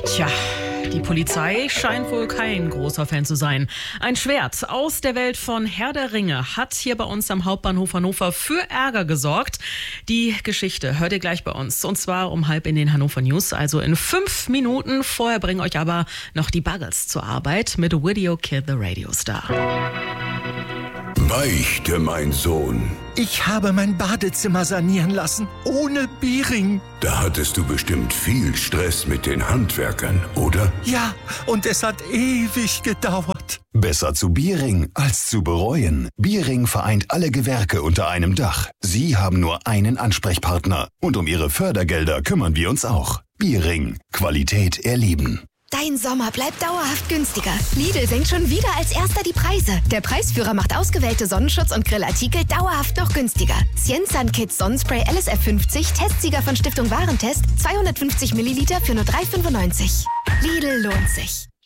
Tja, die Polizei scheint wohl kein großer Fan zu sein. Ein Schwert aus der Welt von Herr der Ringe hat hier bei uns am Hauptbahnhof Hannover für Ärger gesorgt. Die Geschichte hört ihr gleich bei uns. Und zwar um 12 in den Hannover News, also in 5 Minuten. Vorher bringen euch aber noch die Buggles zur Arbeit mit Video Kid the Radio Star. Beichte, mein Sohn. Ich habe mein Badezimmer sanieren lassen, ohne Biering. Da hattest du bestimmt viel Stress mit den Handwerkern, oder? Ja, und es hat ewig gedauert. Besser zu Biering als zu bereuen. Biering vereint alle Gewerke unter einem Dach. Sie haben nur einen Ansprechpartner. Und um Ihre Fördergelder kümmern wir uns auch. Biering. Qualität erleben. Dein Sommer bleibt dauerhaft günstiger. Lidl senkt schon wieder als erster die Preise. Der Preisführer macht ausgewählte Sonnenschutz- und Grillartikel dauerhaft noch günstiger. Cienzan Kids Sonnenspray LSF 50, Testsieger von Stiftung Warentest, 250 Milliliter für nur 3,95. Lidl lohnt sich.